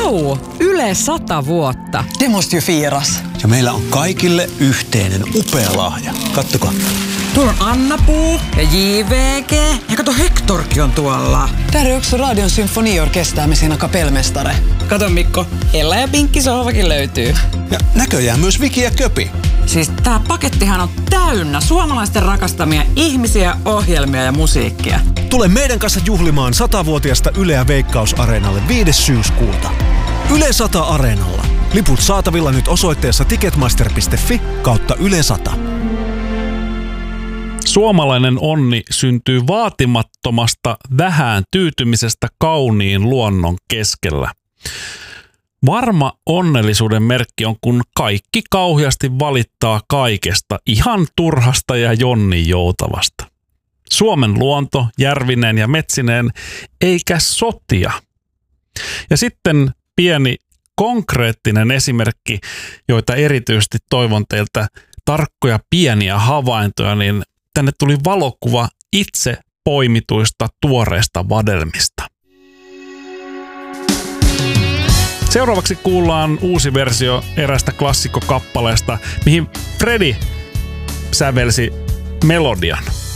Vau! Yle 100 vuotta. Det måste ju firas. Ja meillä on kaikille yhteinen upea lahja. Kattokaa. Tuolla on Anna-Puu ja JVG. Ja kato, Hektorkin on tuolla. Där är också Radion symfoniorkester med sina kapellmästare. Kato Mikko, Ella ja Pinkki sohvakin löytyy. Ja näköjään myös Viki ja Köpi. Siis tää pakettihan on täynnä suomalaisten rakastamia ihmisiä, ohjelmia ja musiikkia. Tule meidän kanssa juhlimaan 100-vuotiasta Yleä Veikkaus-areenalle 5. syyskuuta. Yle 100 Areenalla. Liput saatavilla nyt osoitteessa ticketmaster.fi/Yle 100. Suomalainen onni syntyy vaatimattomasta vähään tyytymisestä kauniin luonnon keskellä. Varma onnellisuuden merkki on, kun kaikki kauheasti valittaa kaikesta, ihan turhasta ja jonninjoutavasta. Suomen luonto, järvineen ja metsineen, eikä sotia. Ja sitten pieni konkreettinen esimerkki, joita erityisesti toivon teiltä tarkkoja pieniä havaintoja, niin tänne tuli valokuva itse poimituista tuoreista vadelmista. Seuraavaksi kuullaan uusi versio erästä klassikkokappaleesta, mihin Fredi sävelsi melodian.